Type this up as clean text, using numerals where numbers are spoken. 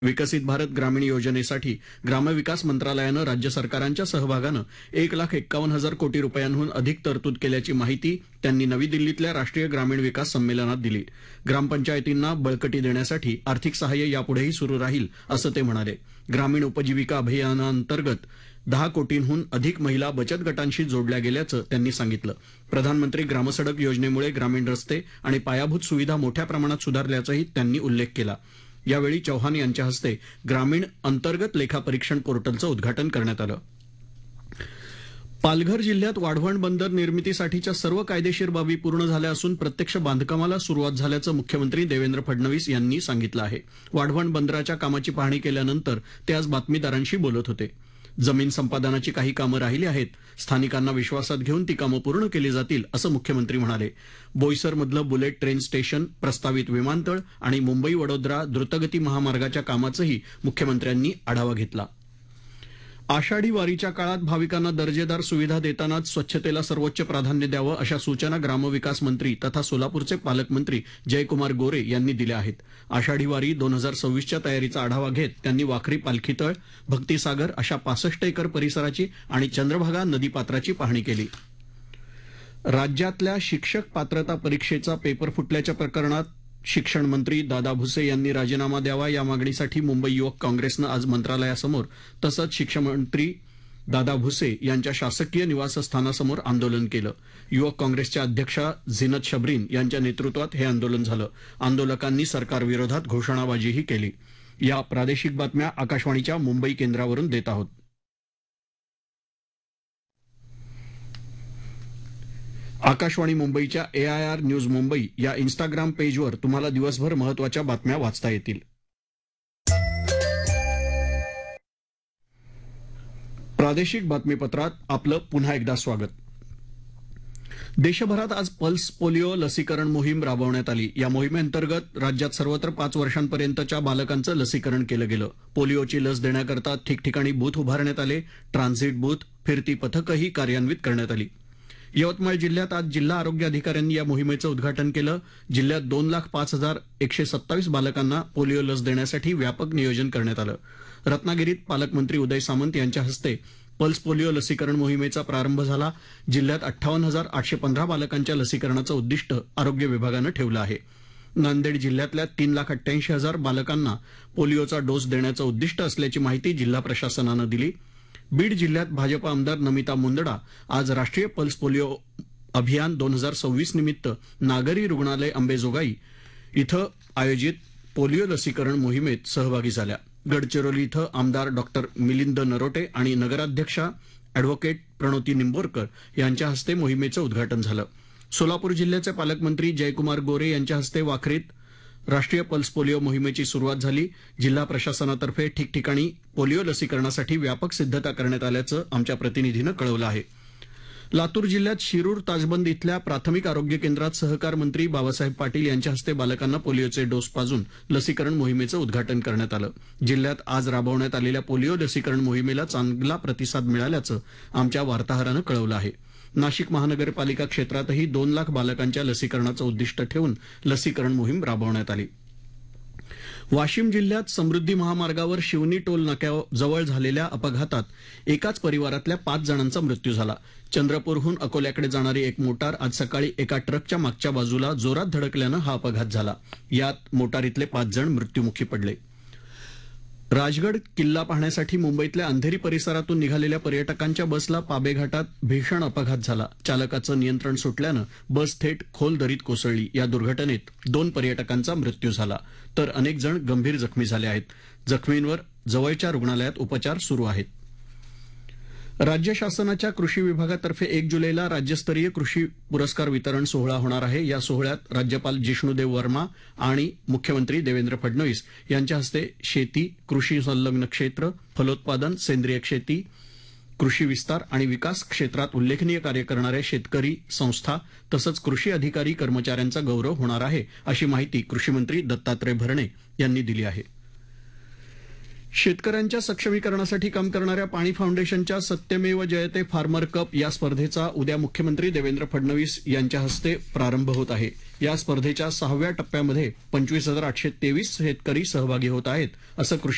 विकसित भारत ग्रामीण योजनेसाठी ग्रामविकास मंत्रालयानं राज्य सरकारांच्या सहभागानं 1,51,000 कोटी रुपयांहून अधिक तरतूद केल्याची माहिती त्यांनी नवी दिल्लीतल्या राष्ट्रीय ग्रामीण विकास संमेलनात दिली. ग्रामपंचायतींना बळकटी देण्यासाठी आर्थिक सहाय्य यापुढेही सुरू राहील असं ते म्हणाले. ग्रामीण उपजीविका अभियानाअंतर्गत 10 कोटींहून अधिक महिला बचत गटांशी जोडल्या गेल्याचं त्यांनी सांगितलं. प्रधानमंत्री ग्रामसडक योजनेमुळे ग्रामीण रस्ते आणि पायाभूत सुविधा मोठ्या प्रमाणात सुधारल्याचाही त्यांनी उल्लेख केला. यावेळी चौहान यांच्या हस्ते ग्रामीण अंतर्गत लेखापरीक्षण पोर्टलचं उद्घाटन करण्यात आलं. पालघर जिल्ह्यात वाढवण बंदर निर्मितीसाठीच्या सर्व कायदेशीर बाबी पूर्ण झाल्या असून प्रत्यक्ष बांधकामाला सुरुवात झाल्याचं मुख्यमंत्री देवेंद्र फडणवीस यांनी सांगितलं आहे. वाढवण बंदराच्या कामाची पाहणी केल्यानंतर ते आज बातमीदारांशी बोलत होते. जमीन संपादनाची काही कामं राहिली आहेत. स्थानिकांना विश्वासात घेऊन ती कामं पूर्ण केली जातील असं मुख्यमंत्री म्हणाले. बोईसरमधलं बुलेट ट्रेन स्टेशन, प्रस्तावित विमानतळ आणि मुंबई वडोदरा द्रुतगती महामार्गाच्या कामाचंही मुख्यमंत्र्यांनी आढावा घेतला. आषाढी वारीच्या काळात भाविकांना दर्जेदार सुविधा देतानाच स्वच्छतेला सर्वोच्च प्राधान्य द्यावं अशा सूचना ग्रामविकास मंत्री तथा सोलापूरचे पालकमंत्री जयकुमार गोरे यांनी दिल्या आहेत. आषाढी वारी 2026च्या तयारीचा आढावा घेत त्यांनी वाखरी पालखीतळ, भक्तिसागर अशा 65 एकर परिसराची आणि चंद्रभागा नदीपात्राची पाहणी केली. राज्यातल्या शिक्षक पात्रता परीक्षेचा पेपर फुटल्याच्या प्रकरणात शिक्षण मंत्री दादा भुसे यांनी राजीनामा द्यावा या मागणीसाठी मुंबई युवक काँग्रेसनं आज मंत्रालयासमोर तसंच शिक्षण मंत्री दादा भुसे यांच्या शासकीय निवासस्थानासमोर आंदोलन केलं. युवक काँग्रेसच्या अध्यक्षा झिनत शबरीन यांच्या नेतृत्वात हे आंदोलन झालं. आंदोलकांनी सरकारविरोधात घोषणाबाजीही केली. या प्रादेशिक बातम्या आकाशवाणीच्या मुंबई केंद्रावरून देत आहोत. आकाशवाणी मुंबईच्या AIR न्यूज मुंबई या इन्स्टाग्राम पेजवर तुम्हाला दिवसभर महत्त्वाच्या बातम्या वाचता येतील. प्रादेशिक बातमीपत्रात आपलं पुन्हा एकदा स्वागत. देशभरात आज पल्स पोलिओ लसीकरण मोहीम राबवण्यात आली. या मोहिमेअंतर्गत राज्यात सर्वत्र 5 वर्षांपर्यंतच्या बालकांचं लसीकरण केलं गेलं. पोलिओची लस देण्याकरता ठिकठिकाणी बूथ उभारण्यात आले. ट्रान्झिट बूथ, फिरती पथकही कार्यान्वित करण्यात आली. यवतमाळ जिल्ह्यात आज जिल्हा आरोग्य अधिकाऱ्यांनी या मोहिमेचं उद्घाटन केलं. जिल्ह्यात 2,05,127 बालकांना पोलिओ लस देण्यासाठी व्यापक नियोजन करण्यात आलं. रत्नागिरीत पालकमंत्री उदय सामंत यांच्या हस्ते पल्स पोलिओ लसीकरण मोहिमेचा प्रारंभ झाला. जिल्ह्यात 58,815 बालकांच्या लसीकरणाचं उद्दिष्ट आरोग्य विभागानं ठेवलं आहे. नांदेड जिल्ह्यातल्या 3,88,000 बालकांना पोलिओचा डोस देण्याचं उद्दिष्ट असल्याची माहिती जिल्हा प्रशासनानं दिली. बीड जिल्ह्यात भाजप आमदार नमिता मुंदडा आज राष्ट्रीय पल्स पोलिओ अभियान 2026 निमित्त नागरी रुग्णालय अंबेजोगाई इथं आयोजित पोलिओ लसीकरण मोहिमेत सहभागी झाल्या. गडचिरोली इथं आमदार डॉक्टर मिलिंद नरोटे आणि नगराध्यक्षा अॅडव्होकेट प्रणोती निंबोरकर यांच्या हस्ते मोहिमेचं उद्घाटन झालं. सोलापूर जिल्ह्याचे पालकमंत्री जयकुमार गोरे यांच्या हस्ते वाखरीत राष्ट्रीय पल्स पोलिओ मोहिमेची सुरुवात झाली. जिल्हा प्रशासनातर्फे ठिकठिकाणी पोलिओ लसीकरणासाठी व्यापक सिद्धता करण्यात आल्याचं आमच्या प्रतिनिधीनं कळवलं आहे. लातूर जिल्ह्यात शिरूर ताजबंद इथल्या प्राथमिक आरोग्य केंद्रात सहकार मंत्री बाबासाहेब पाटील यांच्या हस्ते बालकांना पोलिओचे डोस पाजून लसीकरण मोहिमेचं उद्घाटन करण्यात आलं. जिल्ह्यात आज राबवण्यात आलेल्या पोलिओ लसीकरण मोहिमेला चांगला प्रतिसाद मिळाल्याचं आमच्या वार्ताहरानं कळवलं आहे. नाशिक महानगरपालिका क्षेत्रातही 2 लाख बालकांच्या लसीकरणाचं उद्दिष्ट ठेवून लसीकरण मोहीम राबवण्यात आली. वाशिम जिल्ह्यात समृद्धी महामार्गावर शिवनी टोल नाक्याजवळ झालेल्या अपघातात एकाच परिवारातल्या 5 जणांचा मृत्यू झाला. चंद्रपूरहून अकोल्याकडे जाणारी एक मोटार आज सकाळी एका ट्रकच्या मागच्या बाजूला जोरात धडकल्यानं हा अपघात झाला. यात मोटारीतले 5 जण मृत्युमुखी पडले. राजगड किल्ला पाहण्यासाठी मुंबईतल्या अंधेरी परिसरातून निघालेल्या पर्यटकांच्या बसला पाबे घाटात भीषण अपघात झाला. चालकाचं नियंत्रण सुटल्यानं बस थेट खोल दरीत कोसळली. या दुर्घटनेत 2 पर्यटकांचा मृत्यू झाला तर अनेक जण गंभीर जखमी झाले आहेत. जखमींवर जवळच्या रुग्णालयात उपचार सुरू आहेत. राज्य शासनाच्या कृषी विभागातर्फे 1 जुलैला राज्यस्तरीय कृषी पुरस्कार वितरण सोहळा होणार आहे. या सोहळ्यात राज्यपाल जिष्णुदेव वर्मा आणि मुख्यमंत्री देवेंद्र फडणवीस यांच्या हस्ते शेती, कृषी संलग्न क्षेत्र, फलोत्पादन, सेंद्रिय शेती, कृषी विस्तार आणि विकास क्षेत्रात उल्लेखनीय कार्य करणाऱ्या शेतकरी संस्था तसंच कृषी अधिकारी कर्मचाऱ्यांचा गौरव होणार आहे अशी माहिती कृषीमंत्री दत्तात्रय भरणे यांनी दिली आहे. शेतकऱ्यांच्या सक्षमीकरणासाठी काम करणाऱ्या पाणी फाउंडेशनच्या सत्यमेव जयते फार्मर कप या स्पर्धेचा उद्या मुख्यमंत्री देवेंद्र फडणवीस यांच्या हस्ते प्रारंभ होत आहे. या स्पर्धेच्या 6व्या टप्प्यामध्ये 25,823 शेतकरी सहभागी होत आहेत असं कृषी